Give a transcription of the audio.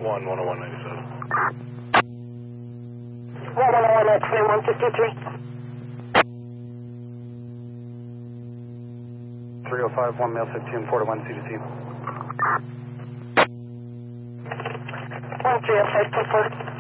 10197. 101 at 2153. 305, 1 male 15, 41 CDC. 1305, 24.